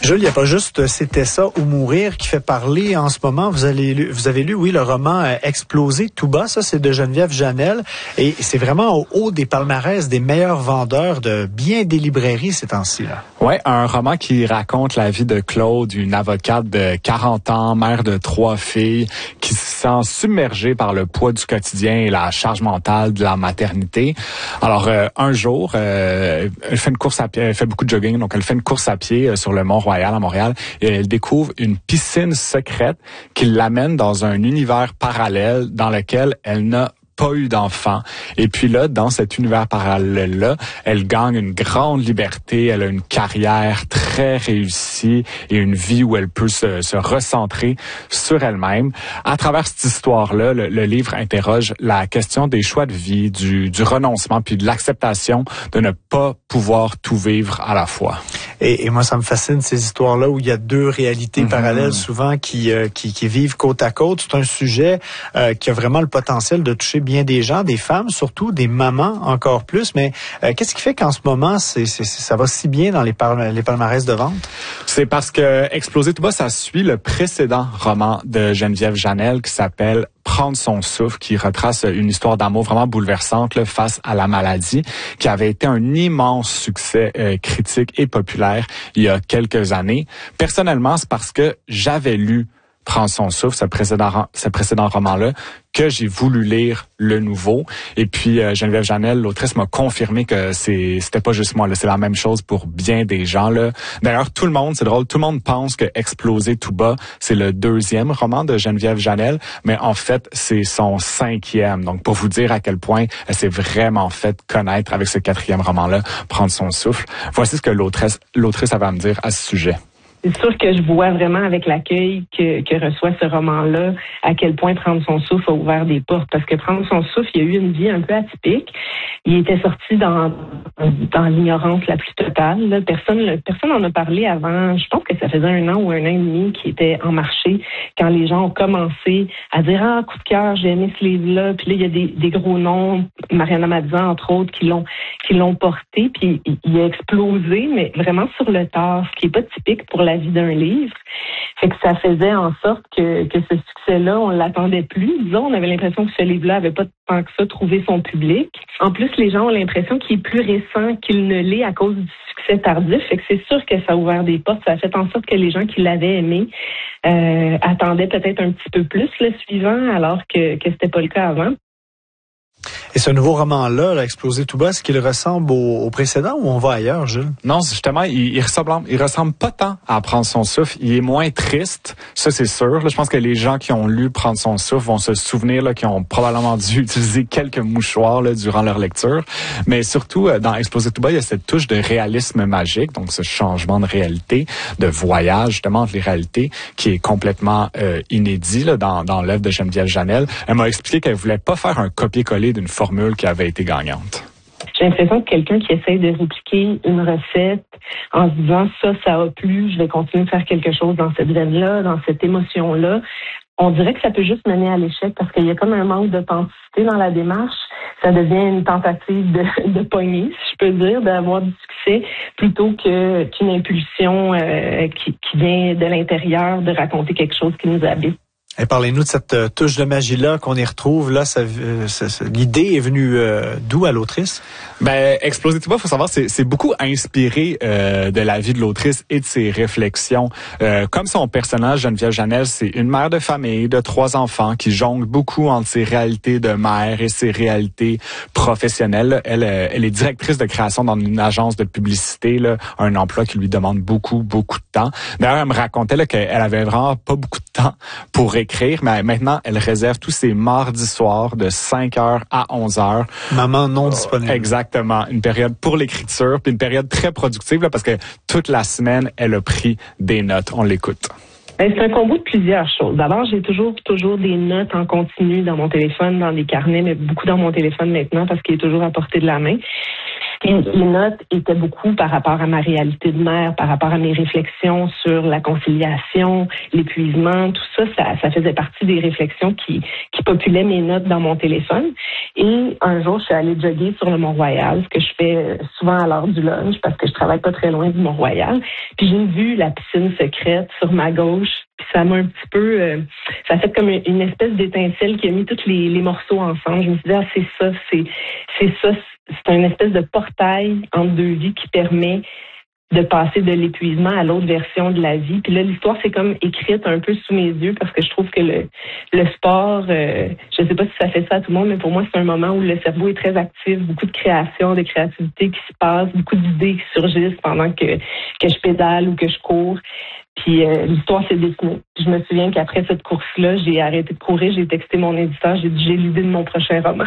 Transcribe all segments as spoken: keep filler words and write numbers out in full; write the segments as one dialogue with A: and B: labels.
A: Jules, il n'y a pas juste C'était ça ou mourir qui fait parler en ce moment. Vous avez lu, vous avez lu oui, le roman euh, Exploser tout bas, ça c'est de Geneviève Janel. Et c'est vraiment au haut des palmarès des meilleurs vendeurs de bien des librairies ces temps-ci.
B: Oui, un roman qui raconte la vie de Claude, une avocate de quarante ans, mère de trois filles, qui se sent submergée par le poids du quotidien et la charge mentale de la maternité. Alors, euh, un jour, euh, elle fait une course à pied, elle fait beaucoup de jogging, donc elle fait une course à pied euh, sur le Mont-Royal à Montréal et elle découvre une piscine secrète qui l'amène dans un univers parallèle dans lequel elle n'a pas eu d'enfant. Et puis là, dans cet univers parallèle-là, elle gagne une grande liberté, elle a une carrière très réussie et une vie où elle peut se, se recentrer sur elle-même. À travers cette histoire-là, le, le livre interroge la question des choix de vie, du, du renoncement, puis de l'acceptation de ne pas pouvoir tout vivre à la fois.
A: Et, et moi, ça me fascine ces histoires-là où il y a deux réalités mm-hmm. parallèles souvent qui, euh, qui qui vivent côte à côte. C'est un sujet euh, qui a vraiment le potentiel de toucher bien des gens, des femmes, surtout des mamans encore plus. Mais euh, qu'est-ce qui fait qu'en ce moment, c'est, c'est, ça va si bien dans les, par, les palmarès de vente?
B: C'est parce que Exploser tout bas, ça suit le précédent roman de Geneviève Janel qui s'appelle Prendre son souffle, qui retrace une histoire d'amour vraiment bouleversante là, face à la maladie, qui avait été un immense succès euh, critique et populaire il y a quelques années. Personnellement, c'est parce que j'avais lu Prendre son souffle, ce précédent, ce précédent roman-là, que j'ai voulu lire le nouveau. Et puis, euh, Geneviève Janel, l'autrice, m'a confirmé que c'est, c'était pas juste moi, là. C'est la même chose pour bien des gens, là. D'ailleurs, tout le monde, c'est drôle, tout le monde pense que Exploser tout bas, c'est le deuxième roman de Geneviève Janel, mais en fait, c'est son cinquième. Donc, pour vous dire à quel point elle s'est vraiment fait connaître avec ce quatrième roman-là, Prendre son souffle. Voici ce que l'autrice, l'autrice avait à me dire à ce sujet.
C: C'est sûr que je vois vraiment avec l'accueil que, que reçoit ce roman-là, à quel point Prendre son souffle a ouvert des portes. Parce que Prendre son souffle, il a eu une vie un peu atypique. Il était sorti dans dans l'ignorance la plus totale. Là. Personne personne n'en a parlé avant. Je pense que ça faisait un an ou un an et demi qu'il était en marché quand les gens ont commencé à dire « Ah, coup de cœur, j'ai aimé ce livre-là. » Puis là, il y a des, des gros noms, Mariana Mazza, entre autres, qui l'ont qui l'ont porté. Puis il, il a explosé, mais vraiment sur le tard, ce qui est pas typique pour la vie d'un livre. Fait que ça faisait en sorte que, que ce succès-là, on l'attendait plus. Disons, on avait l'impression que ce livre-là avait pas tant que ça trouvé son public. En plus, les gens ont l'impression qu'il est plus récent qu'il ne l'est à cause du succès tardif. Fait que c'est sûr que ça a ouvert des portes. Ça a fait en sorte que les gens qui l'avaient aimé euh, attendaient peut-être un petit peu plus le suivant, alors que, que c'était pas le cas avant.
A: Et ce nouveau roman-là, là, Exploser tout bas, est-ce qu'il ressemble au, au précédent ou on va ailleurs, Jules?
B: Non, justement, il, il ressemble, il ressemble pas tant à Prendre son souffle. Il est moins triste, ça c'est sûr. Là, je pense que les gens qui ont lu Prendre son souffle vont se souvenir là, qu'ils ont probablement dû utiliser quelques mouchoirs là, durant leur lecture. Mais surtout, dans Exploser tout bas, il y a cette touche de réalisme magique, donc ce changement de réalité, de voyage justement entre les réalités, qui est complètement euh, inédit là, dans, dans l'œuvre de Geneviève Janel. Elle m'a expliqué qu'elle voulait pas faire un copier-coller d'une formule qui avait été gagnante.
C: J'ai l'impression que quelqu'un qui essaye de répliquer une recette en se disant ça, ça a plu, je vais continuer de faire quelque chose dans cette veine-là, dans cette émotion-là, on dirait que ça peut juste mener à l'échec parce qu'il y a comme un manque d'authenticité dans la démarche. Ça devient une tentative de, de pogner, si je peux dire, d'avoir du succès plutôt que qu'une impulsion euh, qui, qui vient de l'intérieur de raconter quelque chose qui nous habite.
A: Et parlez-nous de cette euh, touche de magie-là qu'on y retrouve. Là, ça, euh, ça, ça, l'idée est venue euh, d'où à l'autrice?
B: Ben, Exploser tout bas, faut savoir, c'est, c'est beaucoup inspiré euh, de la vie de l'autrice et de ses réflexions. Euh, comme son personnage, Geneviève Janel, c'est une mère de famille de trois enfants qui jongle beaucoup entre ses réalités de mère et ses réalités professionnelles. Elle, elle est directrice de création dans une agence de publicité, là, un emploi qui lui demande beaucoup, beaucoup de temps. D'ailleurs, elle me racontait là, qu'elle avait vraiment pas beaucoup de temps pour écrire, mais maintenant, elle réserve tous ses mardis soirs de cinq heures à onze heures.
A: Maman non disponible.
B: Exactement. Une période pour l'écriture, puis une période très productive, là, parce que toute la semaine, elle a pris des notes. On l'écoute.
C: C'est un combo de plusieurs choses. D'abord, j'ai toujours toujours des notes en continu dans mon téléphone, dans des carnets, mais beaucoup dans mon téléphone maintenant parce qu'il est toujours à portée de la main. Et les notes étaient beaucoup par rapport à ma réalité de mère, par rapport à mes réflexions sur la conciliation, l'épuisement, tout ça, ça, ça faisait partie des réflexions qui, qui populaient mes notes dans mon téléphone. Et un jour, je suis allée jogger sur le Mont-Royal, ce que je fais souvent à l'heure du lunch parce que je travaille pas très loin du Mont-Royal. Puis j'ai vu la piscine secrète sur ma gauche. Puis ça m'a un petit peu... Euh, ça a fait comme une espèce d'étincelle qui a mis tous les, les morceaux ensemble. Je me suis dit, ah, c'est ça, c'est, c'est ça. C'est une espèce de portail entre deux vies qui permet de passer de l'épuisement à l'autre version de la vie. Puis là, l'histoire, c'est comme écrite un peu sous mes yeux parce que je trouve que le, le sport, euh, je sais pas si ça fait ça à tout le monde, mais pour moi, c'est un moment où le cerveau est très actif, beaucoup de création, de créativité qui se passe, beaucoup d'idées qui surgissent pendant que, que je pédale ou que je cours. Puis euh, l'histoire s'est dessinée. Je me souviens qu'après cette course-là, j'ai arrêté de courir, j'ai texté mon éditeur, j'ai dit, j'ai l'idée de mon prochain roman.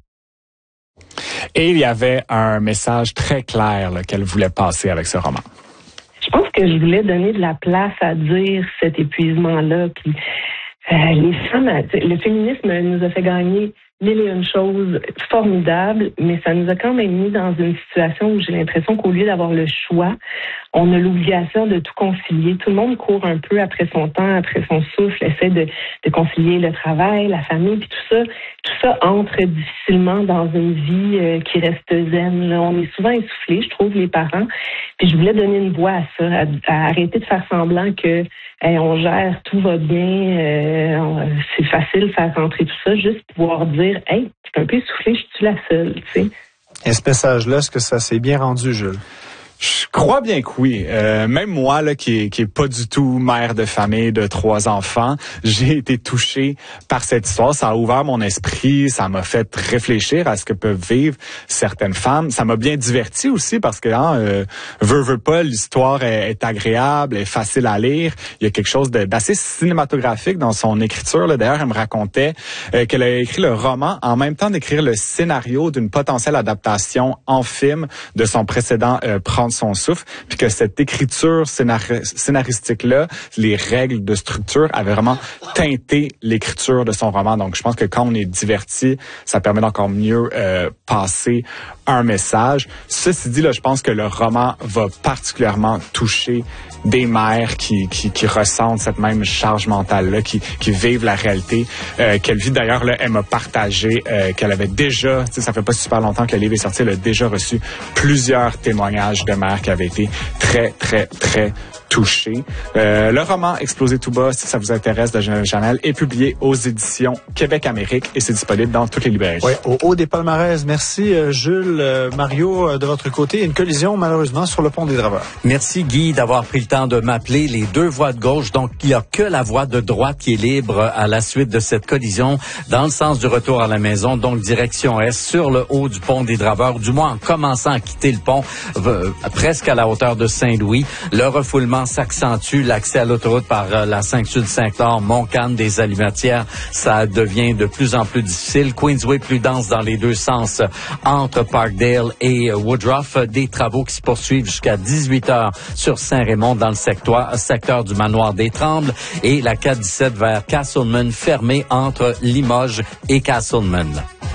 B: Et il y avait un message très clair là, qu'elle voulait passer avec ce roman.
C: Je pense que je voulais donner de la place à dire cet épuisement-là. Puis euh, les femmes, le féminisme nous a fait gagner mille et une choses formidables, mais ça nous a quand même mis dans une situation où j'ai l'impression qu'au lieu d'avoir le choix, on a l'obligation de tout concilier. Tout le monde court un peu après son temps, après son souffle, essaie de, de concilier le travail, la famille, puis tout ça. Tout ça entre difficilement dans une vie euh, qui reste zen. Là, on est souvent essoufflés, je trouve, les parents. Puis je voulais donner une voix à ça, à, à arrêter de faire semblant que hey, on gère, tout va bien, euh, on, c'est facile de faire rentrer tout ça, juste pouvoir dire, hey, je suis un peu essoufflée, je suis la seule, tu sais.
A: Et ce message-là, est-ce que ça s'est bien rendu, Jules?
B: Je crois bien que oui. Euh, même moi, là, qui est, qui est pas du tout mère de famille de trois enfants, j'ai été touché par cette histoire. Ça a ouvert mon esprit, ça m'a fait réfléchir à ce que peuvent vivre certaines femmes. Ça m'a bien diverti aussi parce que, hein, euh, veut, veut pas, l'histoire est, est agréable, est facile à lire. Il y a quelque chose de, d'assez cinématographique dans son écriture. Là. D'ailleurs, elle me racontait euh, qu'elle a écrit le roman en même temps d'écrire le scénario d'une potentielle adaptation en film de son précédent euh, Prendre son souffle, puis que cette écriture scénar- scénaristique-là, les règles de structure avaient vraiment teinté l'écriture de son roman. Donc, je pense que quand on est diverti, ça permet d'encore mieux euh, passer un message. Ceci dit, là, je pense que le roman va particulièrement toucher des mères qui, qui, qui ressentent cette même charge mentale-là, qui, qui vivent la réalité, euh, qu'elle vit. D'ailleurs, là, elle m'a partagé euh, qu'elle avait déjà, tu sais, ça fait pas super longtemps que le livre est sorti, elle a déjà reçu plusieurs témoignages de mères qui avaient été très, très, très touchées. Euh, le roman Exploser tout bas, si ça vous intéresse, de Geneviève Janel, est publié aux éditions Québec-Amérique et c'est disponible dans toutes les librairies.
A: Oui, au haut des palmarès. Merci, Jules. Euh, Mario, euh, de votre côté, une collision, malheureusement, sur le pont des Draveurs.
D: Merci, Guy, d'avoir pris le temps de m'appeler. Les deux voies de gauche, donc il n'y a que la voie de droite qui est libre à la suite de cette collision dans le sens du retour à la maison, donc direction Est, sur le haut du pont des Draveurs, ou du moins en commençant à quitter le pont, euh, presque à la hauteur de Saint-Louis. Le refoulement s'accentue, l'accès à l'autoroute par euh, la cinq Sud Saint-Claude, Montcalm, des Alimentières, ça devient de plus en plus difficile. Queensway plus dense dans les deux sens entre Parkdale et Woodruff. Des travaux qui se poursuivent jusqu'à dix-huit heures sur Saint-Raymond dans le secteur, secteur du Manoir des Trembles, et la quatre dix-sept vers Castleman fermée entre Limoges et Castleman.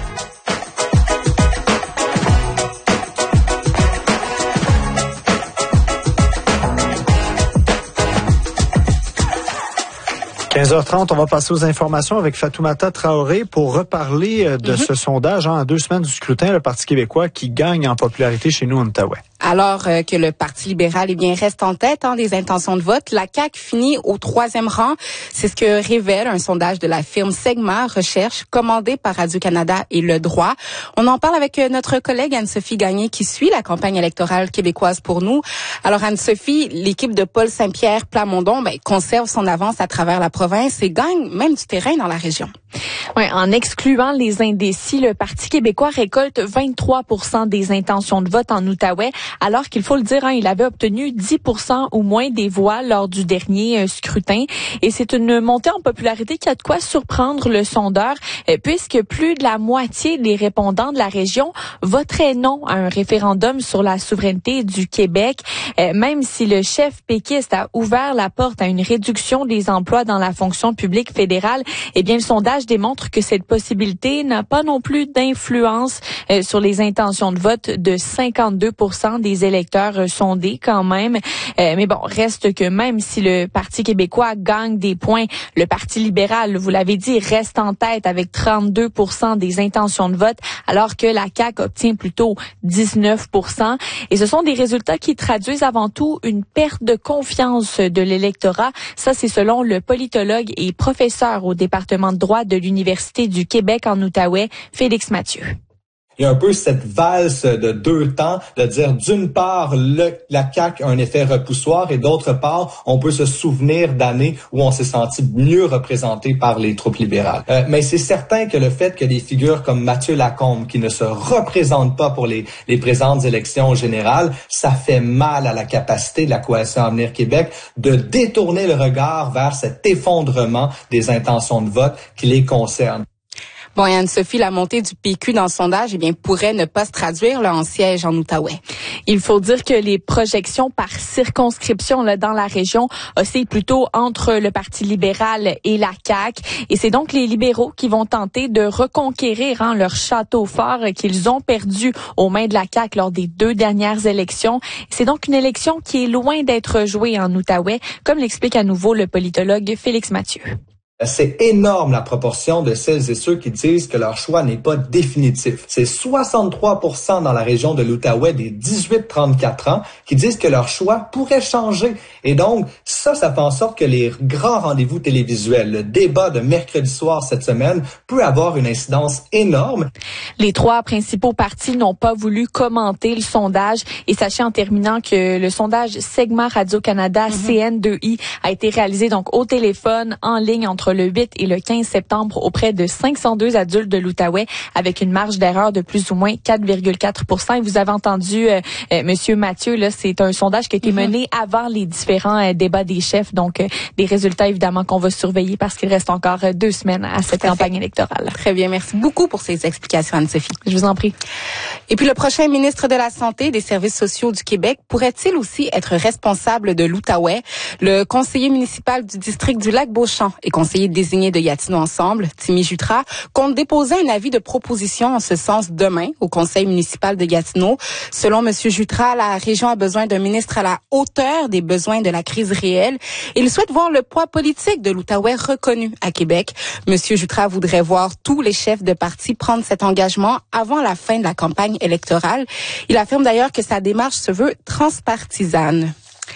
A: quinze heures trente, on va passer aux informations avec Fatoumata Traoré pour reparler de mm-hmm. ce sondage. Hein, en deux semaines du scrutin, le Parti québécois qui gagne en popularité chez nous en Outaouais.
E: Alors euh, que le Parti libéral eh bien, reste en tête hein, des intentions de vote, la C A Q finit au troisième rang. C'est ce que révèle un sondage de la firme Segma Recherche, commandé par Radio-Canada et Le Droit. On en parle avec notre collègue Anne-Sophie Gagné qui suit la campagne électorale québécoise pour nous. Alors Anne-Sophie, l'équipe de Paul Saint-Pierre Plamondon ben, conserve son avance à travers la province et gagne même du terrain dans la région.
F: Oui, en excluant les indécis, le Parti québécois récolte vingt-trois pour cent des intentions de vote en Outaouais, alors qu'il faut le dire, hein, il avait obtenu dix pour cent ou moins des voix lors du dernier euh, scrutin. Et c'est une montée en popularité qui a de quoi surprendre le sondeur, euh, puisque plus de la moitié des répondants de la région voteraient non à un référendum sur la souveraineté du Québec, euh, même si le chef péquiste a ouvert la porte à une réduction des emplois dans la la fonction publique fédérale. Eh bien, le sondage démontre que cette possibilité n'a pas non plus d'influence euh, sur les intentions de vote de cinquante-deux pour cent des électeurs euh, sondés quand même. Euh, mais bon, reste que même si le Parti québécois gagne des points, le Parti libéral, vous l'avez dit, reste en tête avec trente-deux pour cent des intentions de vote, alors que la C A Q obtient plutôt dix-neuf pour cent. Et ce sont des résultats qui traduisent avant tout une perte de confiance de l'électorat. Ça, c'est selon le politologue et professeur au département de droit de l'Université du Québec en Outaouais, Félix Mathieu.
G: Il y a un peu cette valse de deux temps, de dire d'une part, le, la C A Q a un effet repoussoir et d'autre part, on peut se souvenir d'années où on s'est senti mieux représenté par les troupes libérales. Euh, mais c'est certain que le fait que des figures comme Mathieu Lacombe, qui ne se représentent pas pour les, les présentes élections générales, ça fait mal à la capacité de la Coalition Avenir Québec de détourner le regard vers cet effondrement des intentions de vote qui les concerne.
E: Bon, et Anne-Sophie, la montée du P Q dans le sondage, eh bien, pourrait ne pas se traduire là, en siège en Outaouais.
F: Il faut dire que les projections par circonscription là, dans la région oscillent plutôt entre le Parti libéral et la C A Q. Et c'est donc les libéraux qui vont tenter de reconquérir hein, leur château fort qu'ils ont perdu aux mains de la C A Q lors des deux dernières élections. C'est donc une élection qui est loin d'être jouée en Outaouais, comme l'explique à nouveau le politologue Félix Mathieu.
G: C'est énorme la proportion de celles et ceux qui disent que leur choix n'est pas définitif. C'est soixante-trois pour cent dans la région de l'Outaouais des dix-huit trente-quatre ans qui disent que leur choix pourrait changer. Et donc, ça, ça fait en sorte que les grands rendez-vous télévisuels, le débat de mercredi soir cette semaine, peut avoir une incidence énorme.
F: Les trois principaux partis n'ont pas voulu commenter le sondage. Et sachez en terminant que le sondage Segma Radio-Canada mm-hmm. C N deux I a été réalisé donc au téléphone, en ligne, entre le huit et le quinze septembre auprès de cinq cent deux adultes de l'Outaouais avec une marge d'erreur de plus ou moins quatre virgule quatre pour cent. Et vous avez entendu euh, euh, Monsieur Mathieu, là, c'est un sondage qui a été mm-hmm. mené avant les différents euh, débats des chefs. Donc, euh, des résultats évidemment qu'on va surveiller parce qu'il reste encore euh, deux semaines à cette campagne électorale.
E: Très bien, merci beaucoup pour ces explications, Anne-Sophie.
F: Je vous en prie.
E: Et puis, le prochain ministre de la Santé et des Services sociaux du Québec pourrait-il aussi être responsable de l'Outaouais? Le conseiller municipal du district du Lac-Beauchamp et conseiller désigné de Gatineau Ensemble, Timmy Jutras, compte déposer un avis de proposition en ce sens demain au conseil municipal de Gatineau. Selon M. Jutras, la région a besoin d'un ministre à la hauteur des besoins de la crise réelle. Il souhaite voir le poids politique de l'Outaouais reconnu à Québec. M. Jutras voudrait voir tous les chefs de parti prendre cet engagement avant la fin de la campagne électorale. Il affirme d'ailleurs que sa démarche se veut transpartisane.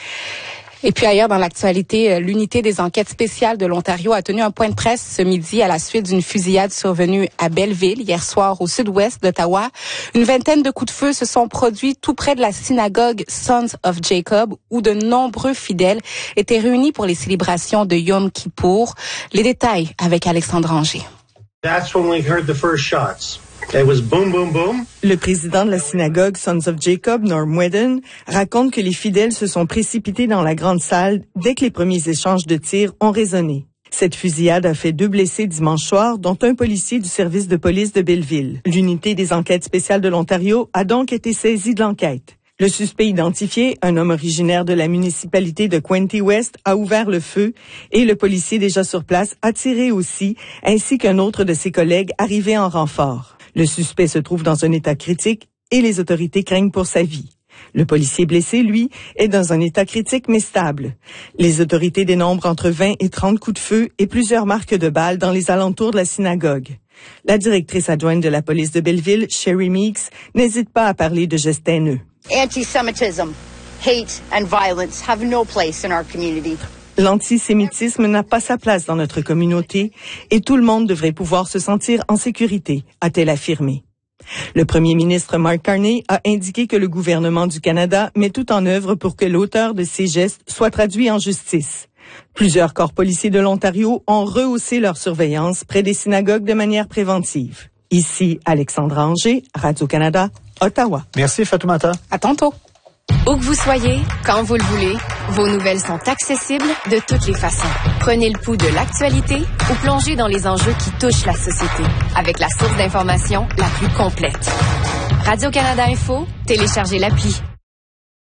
E: Et puis ailleurs dans l'actualité, l'unité des enquêtes spéciales de l'Ontario a tenu un point de presse ce midi à la suite d'une fusillade survenue à Belleville hier soir au sud-ouest d'Ottawa. Une vingtaine de coups de feu se sont produits tout près de la synagogue Sons of Jacob où de nombreux fidèles étaient réunis pour les célébrations de Yom Kippour. Les détails avec Alexandre Anger.
H: That's when we heard the first shots. It was boom, boom, boom.
I: Le président de la synagogue Sons of Jacob, Norm Whedon, raconte que les fidèles se sont précipités dans la grande salle dès que les premiers échanges de tirs ont résonné. Cette fusillade a fait deux blessés dimanche soir, dont un policier du service de police de Belleville. L'unité des enquêtes spéciales de l'Ontario a donc été saisie de l'enquête. Le suspect identifié, un homme originaire de la municipalité de Quinte West, a ouvert le feu et le policier déjà sur place a tiré aussi, ainsi qu'un autre de ses collègues arrivé en renfort. Le suspect se trouve dans un état critique et les autorités craignent pour sa vie. Le policier blessé, lui, est dans un état critique mais stable. Les autorités dénombrent entre vingt et trente coups de feu et plusieurs marques de balles dans les alentours de la synagogue. La directrice adjointe de la police de Belleville, Sherry Meeks, n'hésite pas à parler de gestes haineux.
J: Anti-Semitism, hate and violence have no place in our community.
I: L'antisémitisme n'a pas sa place dans notre communauté et tout le monde devrait pouvoir se sentir en sécurité, a-t-elle affirmé. Le premier ministre Mark Carney a indiqué que le gouvernement du Canada met tout en œuvre pour que l'auteur de ces gestes soit traduit en justice. Plusieurs corps policiers de l'Ontario ont rehaussé leur surveillance près des synagogues de manière préventive. Ici, Alexandre Anger, Radio-Canada, Ottawa.
A: Merci, Fatoumata.
E: À tantôt.
K: Où que vous soyez, quand vous le voulez, vos nouvelles sont accessibles de toutes les façons. Prenez le pouls de l'actualité ou plongez dans les enjeux qui touchent la société avec la source d'information la plus complète. Radio-Canada Info, téléchargez l'appli.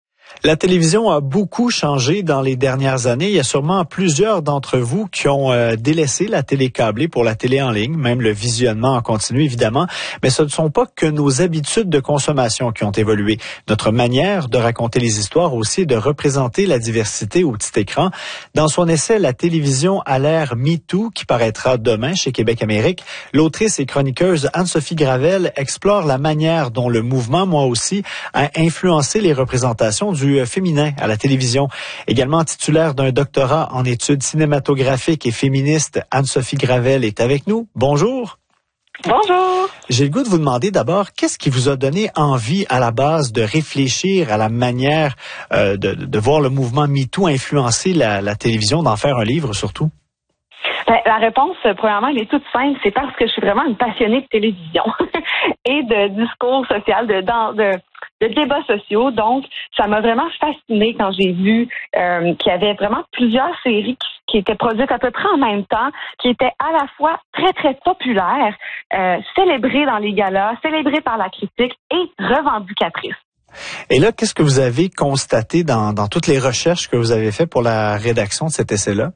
A: La télévision a beaucoup changé dans les dernières années. Il y a sûrement plusieurs d'entre vous qui ont euh, délaissé la télé câblée pour la télé en ligne, même le visionnement en continu évidemment. Mais ce ne sont pas que nos habitudes de consommation qui ont évolué. Notre manière de raconter les histoires aussi et de représenter la diversité au petit écran. Dans son essai « La télévision à l'ère MeToo » qui paraîtra demain chez Québec Amérique, l'autrice et chroniqueuse Anne-Sophie Gravel explore la manière dont le mouvement, moi aussi, a influencé les représentations du féminin à la télévision. Également titulaire d'un doctorat en études cinématographiques et féministes, Anne-Sophie Gravel est avec nous. Bonjour.
C: Bonjour.
A: J'ai le goût de vous demander d'abord, qu'est-ce qui vous a donné envie à la base de réfléchir à la manière euh, de, de voir le mouvement MeToo influencer la, la télévision, d'en faire un livre surtout?
C: Ben, la réponse, premièrement, elle est toute simple. C'est parce que je suis vraiment une passionnée de télévision et de discours social, de, de, de débats sociaux. Donc, ça m'a vraiment fascinée quand j'ai vu euh, qu'il y avait vraiment plusieurs séries qui, qui étaient produites à peu près en même temps, qui étaient à la fois très, très populaires, euh, célébrées dans les galas, célébrées par la critique et revendicatrices.
A: Et là, qu'est-ce que vous avez constaté dans, dans toutes les recherches que vous avez faites pour la rédaction de cet essai-là?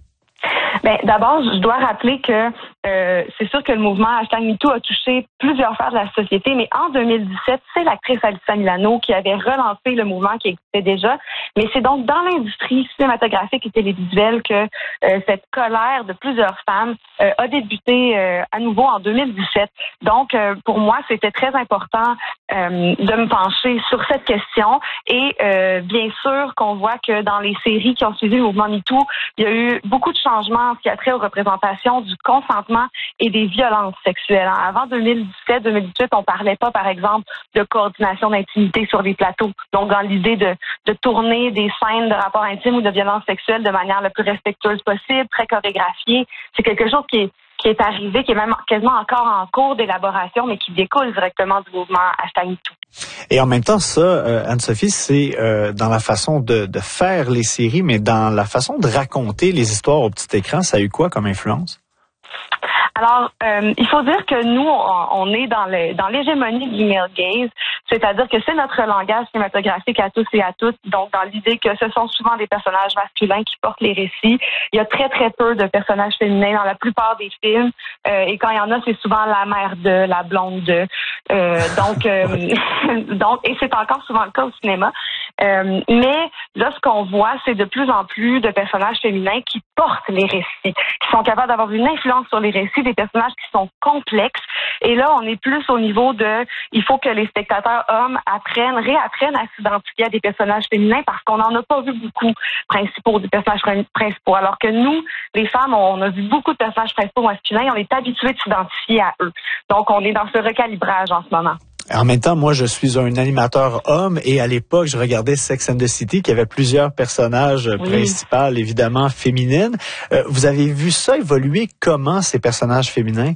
C: Ben, d'abord, je dois rappeler que euh, c'est sûr que le mouvement hashtag MeToo a touché plusieurs sphères de la société, mais en deux mille dix-sept, c'est l'actrice Alyssa Milano qui avait relancé le mouvement qui existait déjà. Mais c'est donc dans l'industrie cinématographique et télévisuelle que euh, cette colère de plusieurs femmes euh, a débuté euh, à nouveau en deux mille dix-sept. Donc, euh, pour moi, c'était très important euh, de me pencher sur cette question. Et euh, bien sûr qu'on voit que dans les séries qui ont suivi le mouvement MeToo, il y a eu beaucoup de changements en ce qui a trait aux représentations du consentement et des violences sexuelles. Avant deux mille dix-sept deux mille dix-huit, on parlait pas, par exemple, de coordination d'intimité sur les plateaux. Donc, dans l'idée de, de tourner des scènes de rapports intimes ou de violences sexuelles de manière la plus respectueuse possible, très chorégraphiée, c'est quelque chose qui est qui est arrivé, qui est même quasiment encore en cours d'élaboration, mais qui découle directement du mouvement hashtag MeToo.
A: Et en même temps, ça, euh, Anne-Sophie, c'est euh, dans la façon de, de faire les séries, mais dans la façon de raconter les histoires au petit écran, ça a eu quoi comme influence?
C: Alors, euh, il faut dire que nous, on, on est dans le, dans l'hégémonie du male gaze, c'est-à-dire que c'est notre langage cinématographique à tous et à toutes, donc dans l'idée que ce sont souvent des personnages masculins qui portent les récits. Il y a très, très peu de personnages féminins dans la plupart des films, euh, et quand il y en a, c'est souvent la mère de, la blonde de. Euh, donc, euh, donc, et c'est encore souvent le cas au cinéma. Euh, mais là, ce qu'on voit, c'est de plus en plus de personnages féminins qui portent les récits, qui sont capables d'avoir une influence sur les récits, des personnages qui sont complexes. Et là, on est plus au niveau de, il faut que les spectateurs hommes apprennent, réapprennent à s'identifier à des personnages féminins parce qu'on n'en a pas vu beaucoup principaux, des personnages principaux. Alors que nous, les femmes, on a vu beaucoup de personnages principaux masculins, on est habitués de s'identifier à eux. Donc, on est dans ce recalibrage en ce moment.
A: En même temps, moi, je suis un animateur homme et à l'époque, je regardais Sex and the City, qui avait plusieurs personnages oui. principaux, évidemment, féminines. Euh, vous avez vu ça évoluer comment, ces personnages féminins?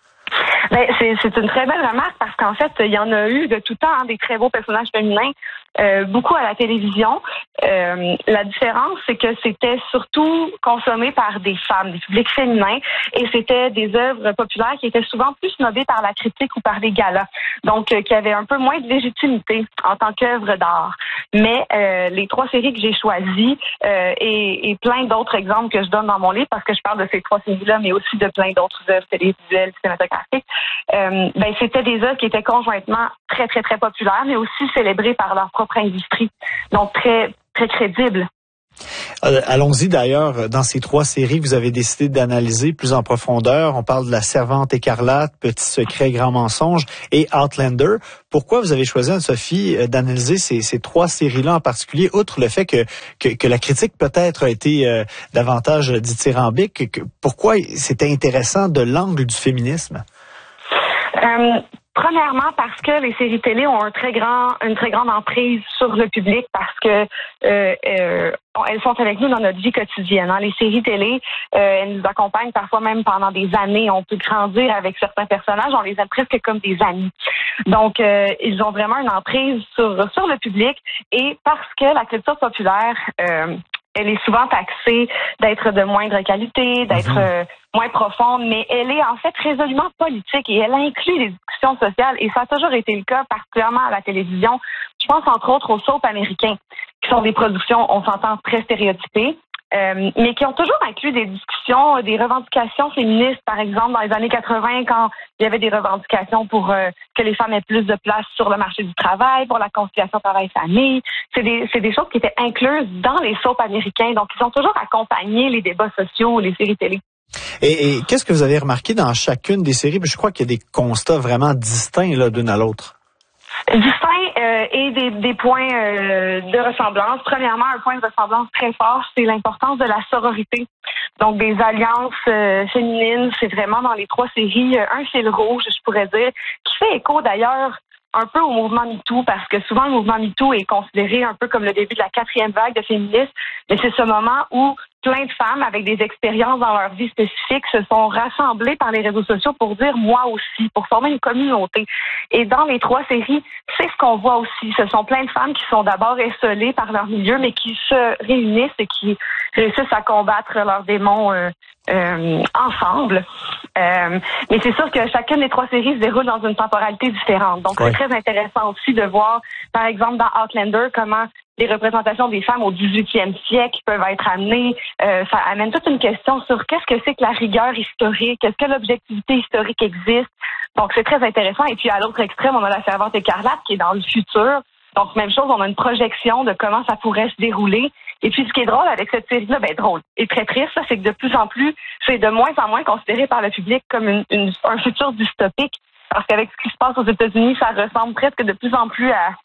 C: Ben, c'est, c'est une très belle remarque parce qu'en fait, il y en a eu de tout temps, hein, des très beaux personnages féminins, euh, beaucoup à la télévision. Euh, la différence, c'est que c'était surtout consommé par des femmes, des publics féminins, et c'était des œuvres populaires qui étaient souvent plus snobées par la critique ou par les galas, donc euh, qui avaient un peu moins de légitimité en tant qu'œuvre d'art. Mais euh, les trois séries que j'ai choisies euh, et, et plein d'autres exemples que je donne dans mon livre, parce que je parle de ces trois séries-là, mais aussi de plein d'autres œuvres télévisuelles, cinématographiques, Euh, ben c'était des œuvres qui étaient conjointement très, très, très populaires, mais aussi célébrées par leur propre industrie. Donc, très, très crédibles.
A: Euh, allons-y d'ailleurs, dans ces trois séries, vous avez décidé d'analyser plus en profondeur. On parle de La Servante écarlate, Petit secret, Grand mensonge et Outlander. Pourquoi vous avez choisi, Anne-Sophie, d'analyser ces, ces trois séries-là en particulier, outre le fait que, que, que la critique peut-être a été euh, davantage dithyrambique? Que, pourquoi c'était intéressant de l'angle du féminisme?
C: Euh, premièrement, parce que les séries télé ont un très grand, une très grande emprise sur le public parce que euh, euh, elles sont avec nous dans notre vie quotidienne. Hein. Les séries télé, euh, elles nous accompagnent parfois même pendant des années. On peut grandir avec certains personnages, on les aime presque comme des amis. Donc, euh, ils ont vraiment une emprise sur, sur le public et parce que la culture populaire... Euh, elle est souvent taxée d'être de moindre qualité, d'être euh, moins profonde, mais elle est en fait résolument politique et elle inclut les discussions sociales et ça a toujours été le cas, particulièrement à la télévision. Je pense entre autres aux soaps américains
L: qui sont des productions, on s'entend, très stéréotypées. Euh, mais qui ont toujours inclus des discussions, des revendications féministes, par exemple, dans les années quatre-vingts, quand il y avait des revendications pour euh, que les femmes aient plus de place sur le marché du travail, pour la conciliation travail-famille. C'est des, c'est des choses qui étaient incluses dans les soaps américains. Donc, ils ont toujours accompagné les débats sociaux, les séries télé.
A: Et, et qu'est-ce que vous avez remarqué dans chacune des séries? Je crois qu'il y a des constats vraiment distincts là, d'une à l'autre.
L: Distincts euh, et des, des points euh, de ressemblance. Premièrement, un point de ressemblance très fort, c'est l'importance de la sororité. Donc, des alliances euh, féminines, c'est vraiment dans les trois séries, euh, un fil rouge, je pourrais dire, qui fait écho d'ailleurs un peu au mouvement MeToo, parce que souvent le mouvement MeToo est considéré un peu comme le début de la quatrième vague de féminisme, mais c'est ce moment où plein de femmes avec des expériences dans leur vie spécifique se sont rassemblées par les réseaux sociaux pour dire « moi aussi », pour former une communauté. Et dans les trois séries, c'est ce qu'on voit aussi. Ce sont plein de femmes qui sont d'abord esselées par leur milieu, mais qui se réunissent et qui réussissent à combattre leurs démons euh, euh, ensemble. Euh, mais c'est sûr que chacune des trois séries se déroule dans une temporalité différente. Donc, ouais. C'est très intéressant aussi de voir, par exemple, dans Outlander, comment les représentations des femmes au dix-huitième siècle peuvent être amenées. Euh, ça amène toute une question sur qu'est-ce que c'est que la rigueur historique, est-ce que l'objectivité historique existe. Donc, c'est très intéressant. Et puis, à l'autre extrême, on a La Servante écarlate qui est dans le futur. Donc, même chose, on a une projection de comment ça pourrait se dérouler. Et puis, ce qui est drôle avec cette série-là, ben drôle et très triste, là, c'est que de plus en plus, c'est de moins en moins considéré par le public comme une, une, un futur dystopique. Parce qu'avec ce qui se passe aux États-Unis, ça ressemble presque de plus en plus à,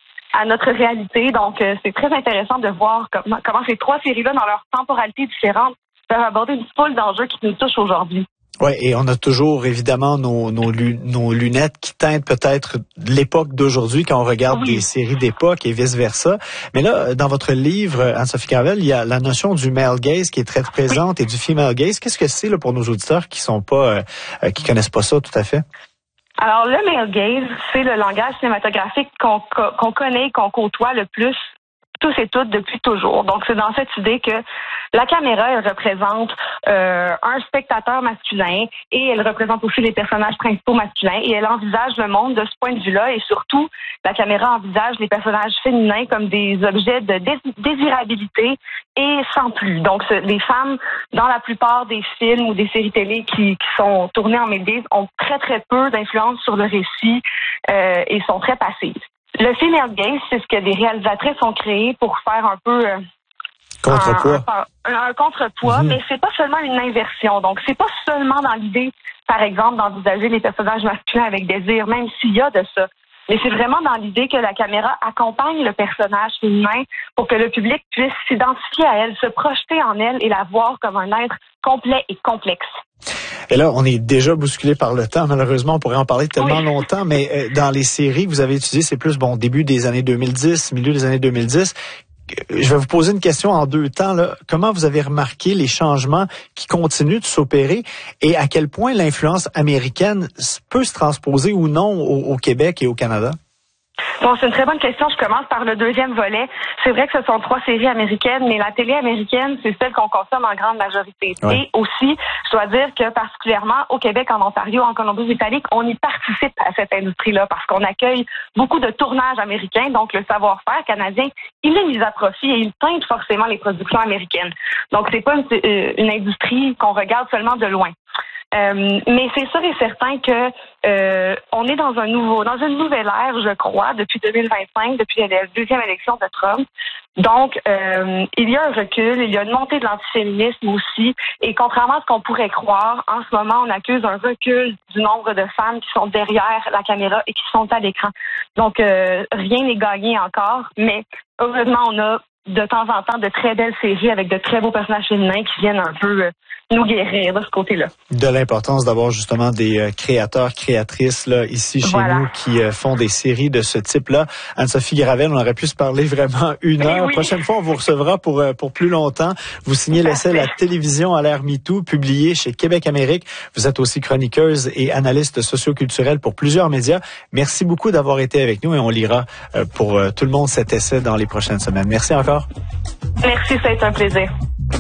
L: à notre réalité. Donc, euh, c'est très intéressant de voir comment, comment ces trois séries-là, dans leur temporalité différente, peuvent aborder une foule d'enjeux qui nous touchent aujourd'hui.
A: Oui, et on a toujours évidemment nos, nos, nos lunettes qui teintent peut-être l'époque d'aujourd'hui quand on regarde oui. des séries d'époque et vice-versa. Mais là, dans votre livre, Anne-Sophie Gravel, il y a la notion du male gaze qui est très présente oui. et du female gaze. Qu'est-ce que c'est là pour nos auditeurs qui sont pas, euh, qui connaissent pas ça tout à fait?
L: Alors, le male gaze, c'est le langage cinématographique qu'on, qu'on connaît, qu'on côtoie le plus tous et toutes depuis toujours. Donc, c'est dans cette idée que la caméra, elle représente euh, un spectateur masculin et elle représente aussi les personnages principaux masculins et elle envisage le monde de ce point de vue-là et surtout, la caméra envisage les personnages féminins comme des objets de dés- désirabilité et sans plus. Donc, les femmes, dans la plupart des films ou des séries télé qui, qui sont tournées en male gaze, ont très, très peu d'influence sur le récit euh, et sont très passives. Le female gaze, c'est ce que des réalisatrices ont créé pour faire un peu euh,
A: contrepoids.
L: Un, un, un contrepoids, mm-hmm. mais c'est pas seulement une inversion. Donc, c'est pas seulement dans l'idée, par exemple, d'envisager les personnages masculins avec désir, même s'il y a de ça. Mais c'est vraiment dans l'idée que la caméra accompagne le personnage féminin pour que le public puisse s'identifier à elle, se projeter en elle et la voir comme un être complet et complexe.
A: Et là, on est déjà bousculé par le temps. Malheureusement, on pourrait en parler tellement
L: oui.
A: longtemps, mais euh, dans les séries que vous avez étudiées, c'est plus bon début des années deux mille dix, milieu des années deux mille dix. Je vais vous poser une question en deux temps. Là. Comment vous avez remarqué les changements qui continuent de s'opérer et à quel point l'influence américaine peut se transposer ou non au, au Québec et au Canada?
L: Bon, c'est une très bonne question. Je commence par le deuxième volet. C'est vrai que ce sont trois séries américaines, mais la télé américaine, c'est celle qu'on consomme en grande majorité. Ouais. Et aussi, je dois dire que particulièrement au Québec, en Ontario, en Colombie-Britannique, on y participe à cette industrie-là parce qu'on accueille beaucoup de tournages américains. Donc, le savoir-faire canadien, il est mis à profit et il teinte forcément les productions américaines. Donc, c'est pas une, une industrie qu'on regarde seulement de loin. Euh, mais c'est sûr et certain que euh, on est dans un nouveau, dans une nouvelle ère, je crois, depuis deux mille vingt-cinq, depuis la deuxième élection de Trump. Donc, euh, il y a un recul, il y a une montée de l'antiféminisme aussi. Et contrairement à ce qu'on pourrait croire, en ce moment, on accuse un recul du nombre de femmes qui sont derrière la caméra et qui sont à l'écran. Donc, euh, rien n'est gagné encore, mais heureusement, on a de temps en temps de très belles séries avec de très beaux personnages féminins qui viennent un peu euh, nous guérir de ce côté-là.
A: De l'importance d'avoir justement des euh, créateurs, créatrices là ici chez voilà. nous qui euh, font des séries de ce type-là. Anne-Sophie Gravel, on aurait pu se parler vraiment une heure. Oui. Prochaine fois, on vous recevra pour euh, pour plus longtemps. Vous signez l'essai La télévision à l'ère MeToo, publié chez Québec Amérique. Vous êtes aussi chroniqueuse et analyste socioculturelle pour plusieurs médias. Merci beaucoup d'avoir été avec nous et on lira euh, pour euh, tout le monde cet essai dans les prochaines semaines. Merci encore.
L: Merci, ça a été un plaisir.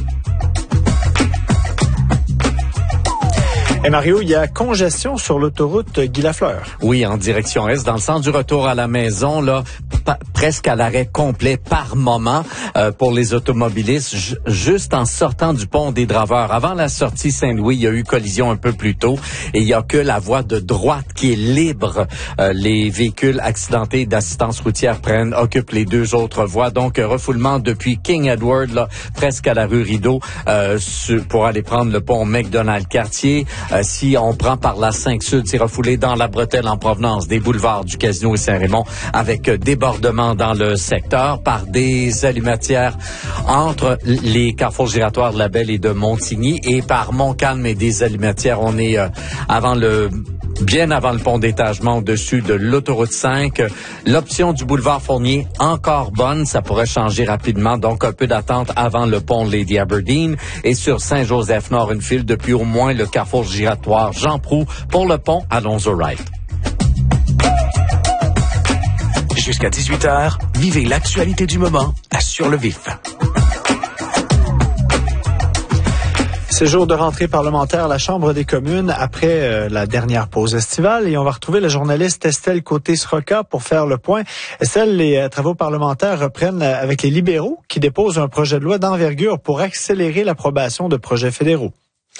A: Et Mario, il y a congestion sur l'autoroute Guy Lafleur.
D: Oui, en direction est, dans le sens du retour à la maison, là. pa- presque à l'arrêt complet par moment euh, pour les automobilistes, j- juste en sortant du pont des Draveurs. Avant la sortie Saint-Louis, il y a eu collision un peu plus tôt et il y a que la voie de droite qui est libre. Euh, les véhicules accidentés d'assistance routière prennent, occupent les deux autres voies. Donc, un refoulement depuis King Edward, là, presque à la rue Rideau, euh, sur, pour aller prendre le pont McDonald-Cartier. Euh, si on prend par la cinq Sud, c'est refoulé dans la bretelle en provenance des boulevards du Casino et Saint-Raymond, avec euh, débordement dans le secteur par des allumatières entre les carrefours giratoires de la Belle et de Montigny et par Montcalm et des allumatières. On est euh, avant le bien avant le pont d'étagement au-dessus de l'autoroute cinq. L'option du boulevard Fournier, encore bonne, ça pourrait changer rapidement, donc un peu d'attente avant le pont Lady Aberdeen. Et sur Saint-Joseph-Nord, une file depuis au moins le carrefour giratoire Jean Proulx pour le pont Alonzo-Wright.
M: Jusqu'à dix-huit heures, vivez l'actualité du moment à Sur le Vif.
A: C'est jour de rentrée parlementaire à la Chambre des communes après euh, la dernière pause estivale et on va retrouver la journaliste Estelle Côté-Sroka pour faire le point. Estelle, les euh, travaux parlementaires reprennent euh, avec les libéraux qui déposent un projet de loi d'envergure pour accélérer l'approbation de projets fédéraux.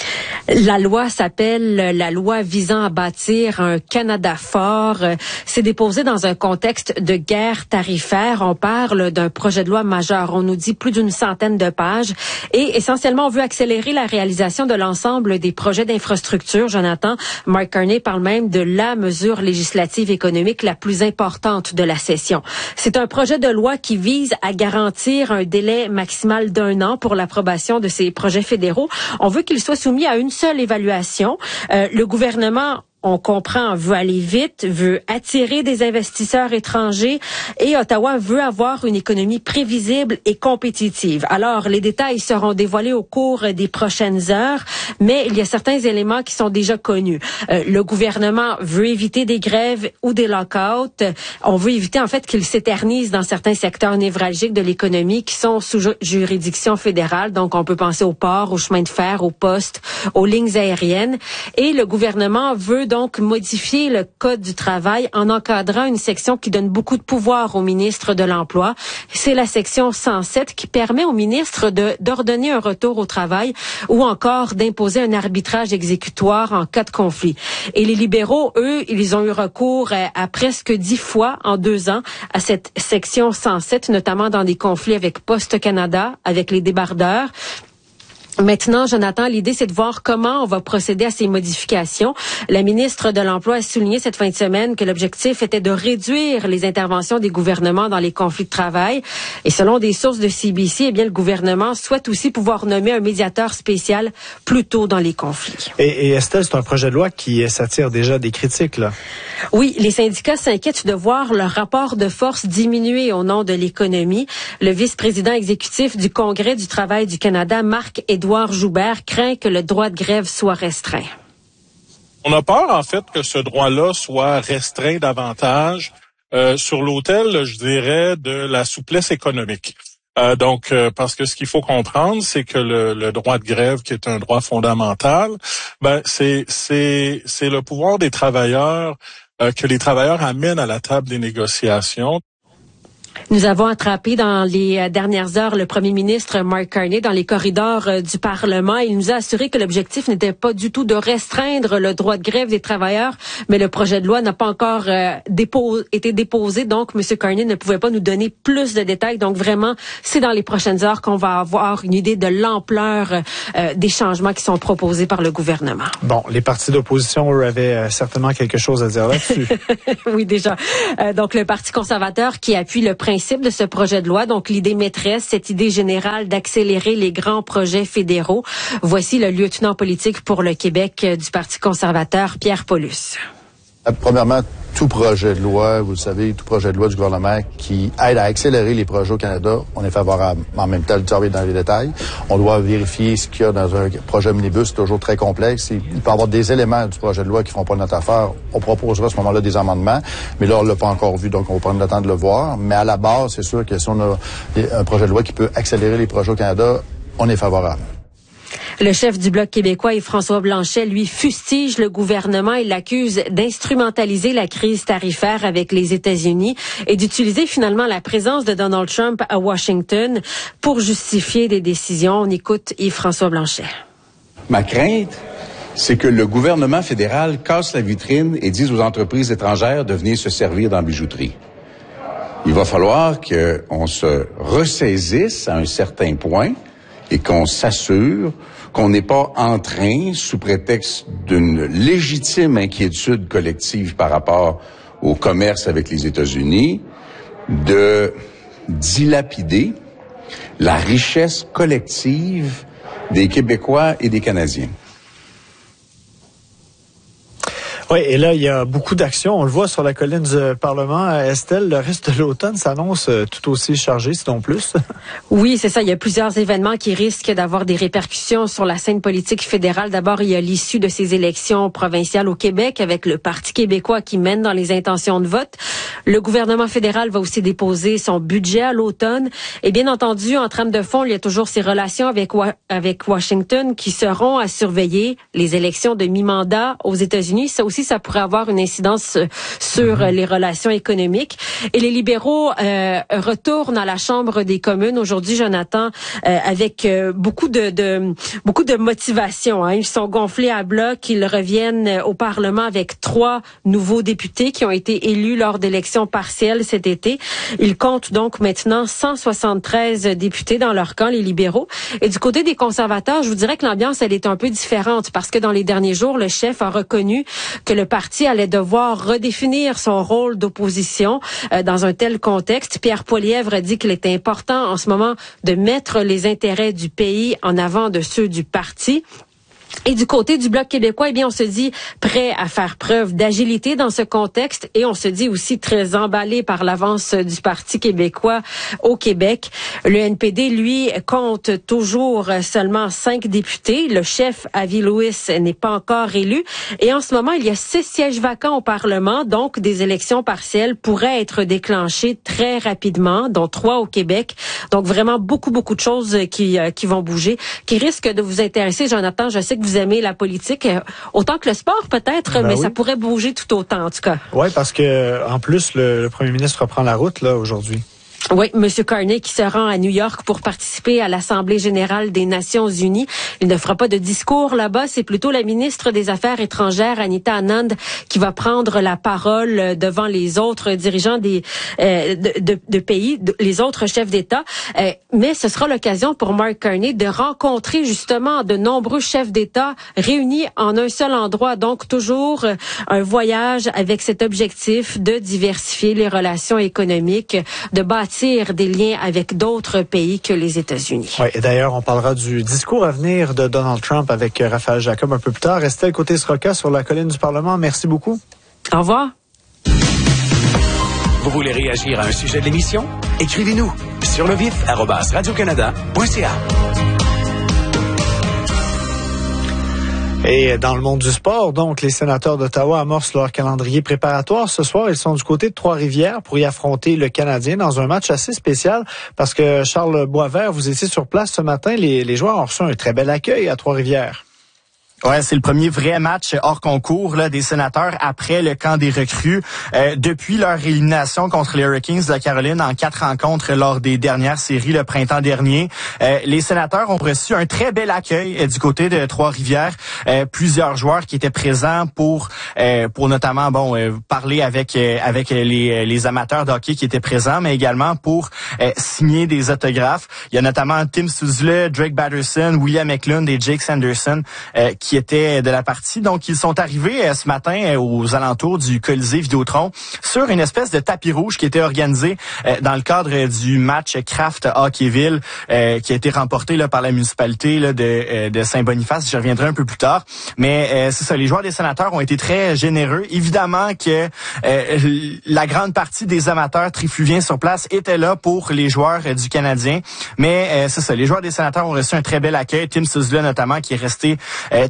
N: La loi s'appelle la loi visant à bâtir un Canada fort. C'est déposé dans un contexte de guerre tarifaire. On parle d'un projet de loi majeur. On nous dit plus d'une centaine de pages. Et essentiellement, on veut accélérer la réalisation de l'ensemble des projets d'infrastructure. Jonathan, Mark Carney parle même de la mesure législative économique la plus importante de la session. C'est un projet de loi qui vise à garantir un délai maximal d'un an pour l'approbation de ces projets fédéraux. On veut qu'il soit soumis à une seule évaluation. Euh, le gouvernement, on comprend, veut aller vite, veut attirer des investisseurs étrangers et Ottawa veut avoir une économie prévisible et compétitive. Alors, les détails seront dévoilés au cours des prochaines heures, mais il y a certains éléments qui sont déjà connus. Euh, le gouvernement veut éviter des grèves ou des lock-outs. On veut éviter, en fait, qu'ils s'éternisent dans certains secteurs névralgiques de l'économie qui sont sous ju- juridiction fédérale. Donc, on peut penser aux ports, aux chemins de fer, aux postes, aux lignes aériennes. Et le gouvernement veut donc modifier le Code du travail en encadrant une section qui donne beaucoup de pouvoir au ministre de l'Emploi. C'est la section cent sept qui permet au ministre de d'ordonner un retour au travail ou encore d'imposer un arbitrage exécutoire en cas de conflit. Et les libéraux, eux, ils ont eu recours à, à presque dix fois en deux ans à cette section cent sept, notamment dans des conflits avec Poste Canada, avec les débardeurs. Maintenant, Jonathan, l'idée, c'est de voir comment on va procéder à ces modifications. La ministre de l'Emploi a souligné cette fin de semaine que l'objectif était de réduire les interventions des gouvernements dans les conflits de travail. Et selon des sources de C B C, eh bien, le gouvernement souhaite aussi pouvoir nommer un médiateur spécial plus tôt dans les conflits.
A: Et, et Estelle, c'est un projet de loi qui s'attire déjà des critiques, là.
N: Oui, les syndicats s'inquiètent de voir leur rapport de force diminuer au nom de l'économie. Le vice-président exécutif du Congrès du travail du Canada, Marc-Édouard Édouard Joubert, craint que le droit de grève soit restreint.
O: On a peur, en fait, que ce droit-là soit restreint davantage euh, sur l'autel, je dirais, de la souplesse économique. Euh, donc, euh, parce que ce qu'il faut comprendre, c'est que le, le droit de grève, qui est un droit fondamental, ben c'est c'est c'est le pouvoir des travailleurs euh, que les travailleurs amènent à la table des négociations.
N: Nous avons attrapé dans les dernières heures le premier ministre Mark Carney dans les corridors euh, du Parlement. Il nous a assuré que l'objectif n'était pas du tout de restreindre le droit de grève des travailleurs, mais le projet de loi n'a pas encore euh, dépos- été déposé. Donc, M. Carney ne pouvait pas nous donner plus de détails. Donc, vraiment, c'est dans les prochaines heures qu'on va avoir une idée de l'ampleur euh, des changements qui sont proposés par le gouvernement.
A: Bon, les partis d'opposition, eux, avaient euh, certainement quelque chose à dire là-dessus.
N: Oui, déjà. Euh, donc, le Parti conservateur qui appuie le principe de ce projet de loi, donc l'idée maîtresse, cette idée générale d'accélérer les grands projets fédéraux. Voici le lieutenant politique pour le Québec du Parti conservateur, Pierre Paulus.
P: Premièrement, tout projet de loi, vous le savez, tout projet de loi du gouvernement qui aide à accélérer les projets au Canada, on est favorable. En même temps, le travail dans les détails. On doit vérifier ce qu'il y a dans un projet minibus, c'est toujours très complexe. Il peut y avoir des éléments du projet de loi qui font pas notre affaire. On proposera à ce moment-là des amendements, mais là, on l'a pas encore vu, donc on va prendre le temps de le voir. Mais à la base, c'est sûr que si on a un projet de loi qui peut accélérer les projets au Canada, on est favorable.
N: Le chef du Bloc québécois, Yves-François Blanchet, lui, fustige le gouvernement et l'accuse d'instrumentaliser la crise tarifaire avec les États-Unis et d'utiliser finalement la présence de Donald Trump à Washington pour justifier des décisions. On écoute Yves-François Blanchet.
Q: Ma crainte, c'est que le gouvernement fédéral casse la vitrine et dise aux entreprises étrangères de venir se servir dans la bijouterie. Il va falloir qu'on se ressaisisse à un certain point et qu'on s'assure qu'on n'est pas en train, sous prétexte d'une légitime inquiétude collective par rapport au commerce avec les États-Unis, de dilapider la richesse collective des Québécois et des Canadiens.
A: Oui, et là, il y a beaucoup d'actions. On le voit sur la colline du Parlement. Estelle, le reste de l'automne s'annonce tout aussi chargé, sinon plus.
N: Oui, c'est ça. Il y a plusieurs événements qui risquent d'avoir des répercussions sur la scène politique fédérale. D'abord, il y a l'issue de ces élections provinciales au Québec avec le Parti québécois qui mène dans les intentions de vote. Le gouvernement fédéral va aussi déposer son budget à l'automne. Et bien entendu, en trame de fond, il y a toujours ces relations avec, Wa- avec Washington qui seront à surveiller. Les élections de mi-mandat aux États-Unis, ça aussi, ça pourrait avoir une incidence sur les relations économiques. Et les libéraux euh, retournent à la Chambre des communes aujourd'hui, Jonathan, euh, avec euh, beaucoup de, de beaucoup de motivation. Hein. Ils sont gonflés à bloc. Ils reviennent au Parlement avec trois nouveaux députés qui ont été élus lors d'élections partielles cet été. Ils comptent donc maintenant cent soixante-treize députés dans leur camp, les libéraux. Et du côté des conservateurs, je vous dirais que l'ambiance, elle est un peu différente parce que dans les derniers jours, le chef a reconnu que le parti allait devoir redéfinir son rôle d'opposition euh, dans un tel contexte. Pierre Poilievre a dit qu'il était important en ce moment de mettre les intérêts du pays en avant de ceux du parti. Et du côté du Bloc québécois, eh bien, on se dit prêt à faire preuve d'agilité dans ce contexte et on se dit aussi très emballé par l'avance du Parti québécois au Québec. Le N P D, lui, compte toujours seulement cinq députés. Le chef, Avi Lewis, n'est pas encore élu. Et en ce moment, il y a six sièges vacants au Parlement, donc des élections partielles pourraient être déclenchées très rapidement, dont trois au Québec. Donc vraiment beaucoup, beaucoup de choses qui, qui vont bouger, qui risquent de vous intéresser. Jonathan, je sais que vous aimez la politique, autant que le sport peut-être, ben mais oui. Ça pourrait bouger tout autant en tout cas.
A: Oui, parce que en plus, le, le premier ministre reprend la route là aujourd'hui.
N: Oui, M. Carney qui se rend à New York pour participer à l'Assemblée générale des Nations unies. Il ne fera pas de discours là-bas. C'est plutôt la ministre des Affaires étrangères, Anita Anand, qui va prendre la parole devant les autres dirigeants des euh, de, de, de pays, de, les autres chefs d'État. Euh, mais ce sera l'occasion pour Mark Carney de rencontrer justement de nombreux chefs d'État réunis en un seul endroit. Donc toujours un voyage avec cet objectif de diversifier les relations économiques, de bâtir des liens avec d'autres pays que les États-Unis.
A: Oui, et d'ailleurs, on parlera du discours à venir de Donald Trump avec Raphaël Jacob un peu plus tard. Estelle Côté-Sroka sur la colline du Parlement. Merci beaucoup.
N: Au revoir.
M: Vous voulez réagir à un sujet de l'émission? Écrivez-nous sur le vif arobase radio-canada point c a.
A: Et dans le monde du sport, donc, les sénateurs d'Ottawa amorcent leur calendrier préparatoire. Ce soir, ils sont du côté de Trois-Rivières pour y affronter le Canadien dans un match assez spécial parce que Charles Boisvert, vous étiez sur place ce matin. Les, les joueurs ont reçu un très bel accueil à Trois-Rivières.
R: Ouais, c'est le premier vrai match hors concours là des sénateurs après le camp des recrues. Euh, depuis leur élimination contre les Hurricanes de la Caroline en quatre rencontres lors des dernières séries le printemps dernier, euh, les sénateurs ont reçu un très bel accueil euh, du côté de Trois-Rivières. Euh, plusieurs joueurs qui étaient présents pour euh, pour notamment bon euh, parler avec euh, avec les les amateurs de hockey qui étaient présents, mais également pour euh, signer des autographes. Il y a notamment Tim Stützle, Drake Batterson, William Eklund et Jake Sanderson euh, qui étaient de la partie. Donc, ils sont arrivés euh, ce matin euh, aux alentours du Colisée Vidéotron sur une espèce de tapis rouge qui était organisé euh, dans le cadre euh, du match Kraft Hockeyville euh, qui a été remporté là, par la municipalité là, de, euh, de Saint-Boniface. Je reviendrai un peu plus tard. Mais euh, c'est ça, les joueurs des sénateurs ont été très généreux. Évidemment que euh, la grande partie des amateurs trifluviens sur place étaient là pour les joueurs euh, du Canadien. Mais euh, c'est ça, les joueurs des sénateurs ont reçu un très bel accueil. Tim Stützle notamment qui est resté euh,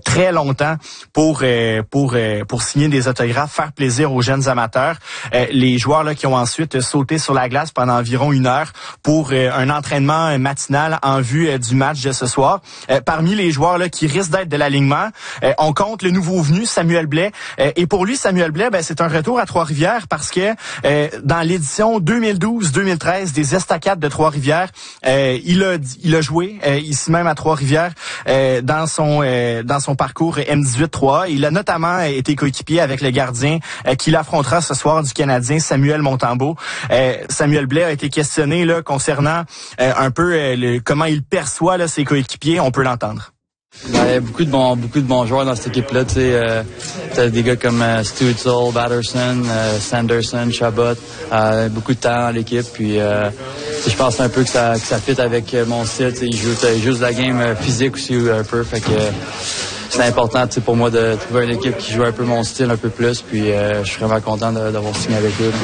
R: très longtemps pour euh, pour euh, pour signer des autographes, faire plaisir aux jeunes amateurs. Euh, les joueurs là qui ont ensuite sauté sur la glace pendant environ une heure pour euh, un entraînement matinal en vue euh, du match de ce soir. Euh, parmi les joueurs là qui risquent d'être de l'alignement, euh, on compte le nouveau venu Samuel Blais. Euh, et pour lui, Samuel Blais, ben, c'est un retour à Trois-Rivières parce que euh, dans l'édition deux mille douze deux mille treize des Estacades de Trois-Rivières, euh, il a il a joué euh, ici même à Trois-Rivières euh, dans son euh, dans son parcours M dix-huit trois A. Il a notamment été coéquipier avec le gardien euh, qui l'affrontera ce soir du Canadien Samuel Montembeault. Euh, Samuel Blais a été questionné là concernant euh, un peu euh, le, comment il perçoit là, ses coéquipiers. On peut l'entendre.
S: Ben, il y a beaucoup de bons, beaucoup de bons joueurs dans cette équipe-là. Tu sais, euh, t'as des gars comme euh, Stutzel, Batterson, euh, Sanderson, Chabot, euh, beaucoup de talent dans l'équipe. Puis, euh, je pense un peu que ça, que ça fit avec euh, mon style. Tu sais, il joue, il joue de la game euh, physique aussi un peu. Fait que euh, c'est important, tu sais, pour moi de trouver une équipe qui joue un peu mon style un peu plus. Puis, euh, je suis vraiment content de, d'avoir signé avec eux.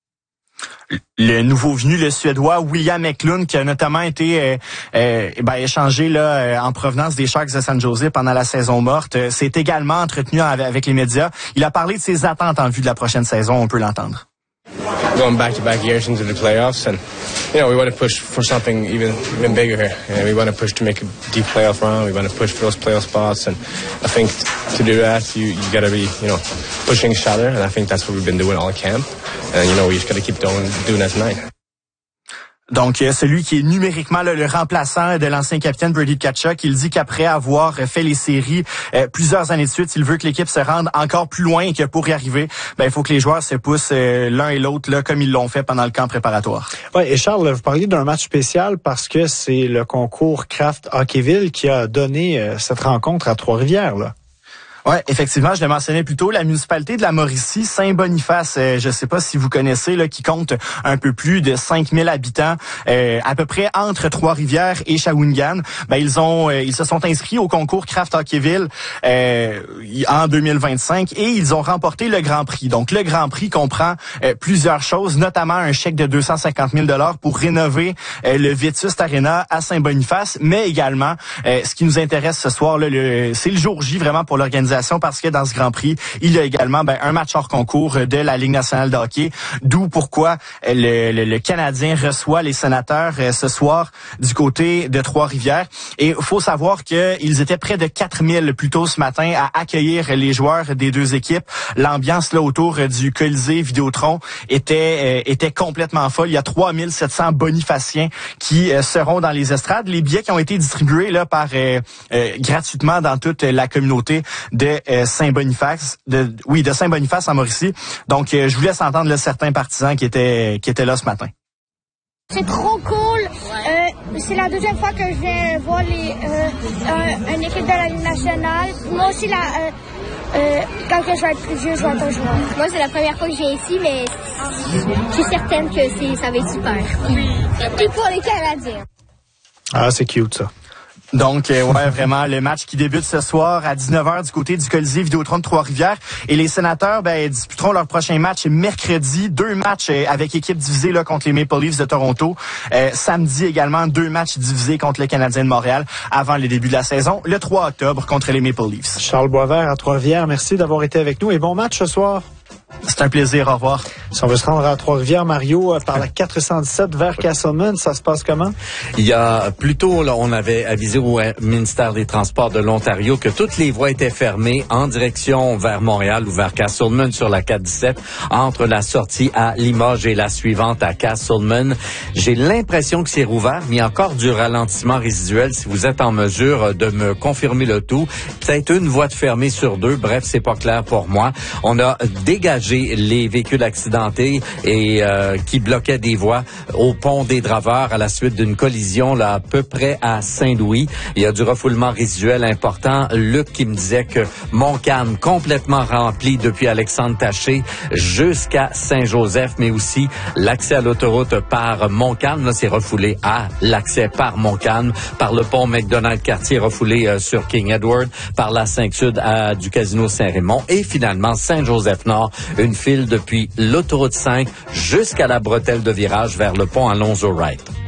R: Le nouveau venu, le Suédois William Eklund, qui a notamment été euh, euh, ben, échangé là euh, en provenance des Sharks de San Jose pendant la saison morte, euh, s'est également entretenu avec, avec les médias. Il a parlé de ses attentes en vue de la prochaine saison. On peut l'entendre.
T: Going back-to-back years into the playoffs, and you know we want to push for something even even bigger here. And we want to push to make a deep playoff run. We want to push for those playoff spots, and I think to do that, you you got to be you know pushing each other, and I think that's what we've been doing all camp. And you know we just got to keep doing doing that tonight.
R: Donc, celui qui est numériquement là, le remplaçant de l'ancien capitaine Brady Tkachuk, il dit qu'après avoir fait les séries euh, plusieurs années de suite, il veut que l'équipe se rende encore plus loin et que pour y arriver, ben il faut que les joueurs se poussent euh, l'un et l'autre là comme ils l'ont fait pendant le camp préparatoire.
A: Ouais, et Charles, vous parliez d'un match spécial parce que c'est le concours Kraft Hockeyville qui a donné euh, cette rencontre à Trois-Rivières là.
R: Ouais, effectivement, je l'ai mentionné plus tôt, la municipalité de la Mauricie, Saint-Boniface, euh, je sais pas si vous connaissez, là, qui compte un peu plus de cinq mille habitants, euh, à peu près entre Trois-Rivières et Shawinigan. Ben ils ont, euh, ils se sont inscrits au concours Kraft Hockeyville euh, en deux mille vingt-cinq et ils ont remporté le Grand Prix. Donc le Grand Prix comprend euh, plusieurs choses, notamment un chèque de deux cent cinquante mille dollars pour rénover euh, le Vétuste Arena à Saint-Boniface, mais également, euh, ce qui nous intéresse ce soir, là, le, c'est le jour J vraiment pour l'organisation. Parce que dans ce Grand Prix, il y a également ben, un match hors concours de la Ligue nationale de hockey, d'où pourquoi le, le, le Canadien reçoit les Sénateurs euh, ce soir du côté de Trois-Rivières. Et il faut savoir qu'ils étaient près de quatre mille plus tôt ce matin à accueillir les joueurs des deux équipes. L'ambiance là autour du Colisée Vidéotron était euh, était complètement folle. Il y a trois mille sept cents bonifaciens qui euh, seront dans les estrades. Les billets qui ont été distribués là par euh, euh, gratuitement dans toute la communauté de de Saint-Boniface, de oui de Saint-Boniface en Mauricie. Donc, euh, je vous laisse entendre là, certains partisans qui étaient qui étaient là ce matin.
U: C'est trop cool. Euh, c'est la deuxième fois que je viens voir les euh, un, une équipe de la Ligue nationale. Moi aussi, la, euh, euh, quand je vais être plus vieux, je vais être un joueur. Moi, c'est la première fois que je viens ici, mais je suis certaine que c'est, ça va être super. Et pour les Canadiens.
A: Ah, c'est cute ça.
R: Donc, euh, ouais, vraiment, le match qui débute ce soir à dix-neuf heures du côté du Colisée Vidéotron de Trois-Rivières. Et les Sénateurs, ben, disputeront leur prochain match mercredi. Deux matchs euh, avec équipe divisée là contre les Maple Leafs de Toronto. Euh, samedi également, deux matchs divisés contre le Canadien de Montréal avant le début de la saison, le trois octobre contre les Maple Leafs.
A: Charles Boisvert à Trois-Rivières, merci d'avoir été avec nous et bon match ce soir.
R: C'est un plaisir, au revoir.
A: Si on veut se rendre à Trois-Rivières, Mario, par la quatre cent dix-sept vers Castleman, ça se passe comment?
D: Il y a plus tôt, là, on avait avisé au ministère des Transports de l'Ontario que toutes les voies étaient fermées en direction vers Montréal ou vers Castleman sur la quatre dix-sept, entre la sortie à Limoges et la suivante à Castleman. J'ai l'impression que c'est rouvert, mais il y a encore du ralentissement résiduel. Si vous êtes en mesure de me confirmer le tout, peut-être une voie de fermée sur deux. Bref, c'est pas clair pour moi. On a dégagé les véhicules accidentés et euh, qui bloquaient des voies au pont des Draveurs à la suite d'une collision là à peu près à Saint-Louis. Il y a du refoulement résiduel important. Luc qui me disait que Montcalm complètement rempli depuis Alexandre Taché jusqu'à Saint-Joseph, mais aussi l'accès à l'autoroute par Montcalm. Là, c'est refoulé à l'accès par Montcalm, par le pont McDonald-Cartier refoulé euh, sur King Edward, par la cinq sud à, du Casino Saint-Raymond et finalement Saint-Joseph-Nord. Une file depuis l'autoroute cinq jusqu'à la bretelle de virage vers le pont Alonzo Wright.